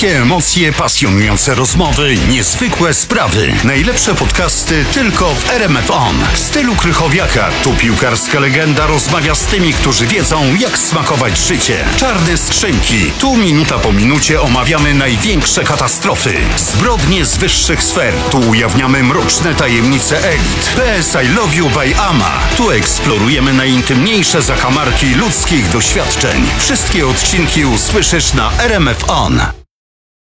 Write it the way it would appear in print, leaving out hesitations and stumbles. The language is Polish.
Wielkie emocje, pasjonujące rozmowy, niezwykłe sprawy. Najlepsze podcasty tylko w RMF On. W stylu Krychowiaka tu piłkarska legenda rozmawia z tymi, którzy wiedzą, jak smakować życie. Czarne skrzynki. Tu minuta po minucie omawiamy największe katastrofy. Zbrodnie z wyższych sfer. Tu ujawniamy mroczne tajemnice elit. PS I Love You by Ama. Tu eksplorujemy najintymniejsze zakamarki ludzkich doświadczeń. Wszystkie odcinki usłyszysz na RMF On.